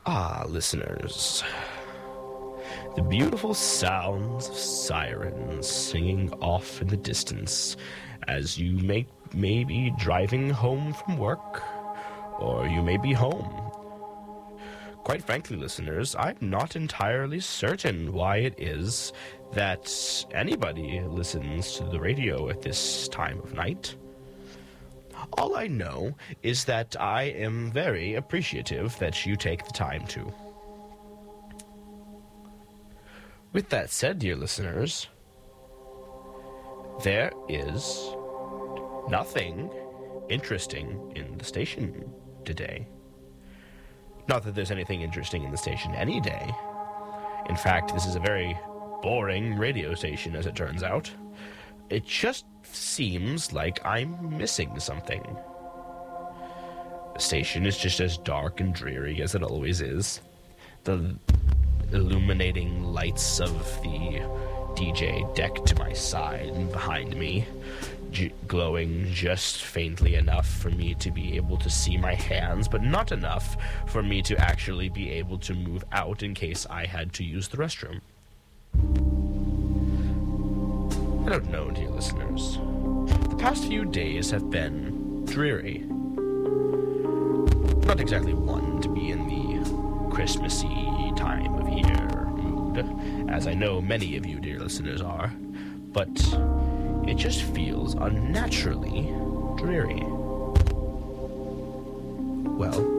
Ah, listeners, the beautiful sounds of sirens singing off in the distance as you may be driving home from work, or you may be home. Quite frankly, listeners, I'm not entirely certain why it is that anybody listens to the radio at this time of night. All I know is that I am very appreciative that you take the time to. With that said, dear listeners, there is nothing interesting in the station today. Not that there's anything interesting in the station any day. In fact, this is a very boring radio station, as it turns out. It just seems like I'm missing something. The station is just as dark and dreary as it always is. The illuminating lights of the DJ deck to my side and behind me, glowing just faintly enough for me to be able to see my hands, but not enough for me to actually be able to move out in case I had to use the restroom. I don't know, dear listeners. The past few days have been dreary. Not exactly one to be in the Christmassy time of year mood, as I know many of you, dear listeners, are, but it just feels unnaturally dreary. Well,